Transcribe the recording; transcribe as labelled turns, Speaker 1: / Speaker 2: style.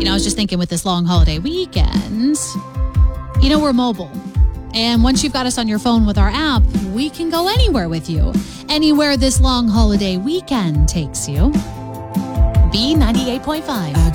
Speaker 1: I was just thinking with this long holiday weekend, we're mobile. And once you've got us on your phone with our app, we can go anywhere with you. Anywhere this long holiday weekend takes you. B98.5.